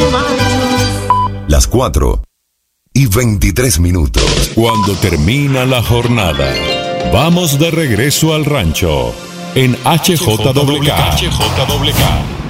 Las 4:23. Cuando termina la jornada, vamos de regreso al rancho en HJWK.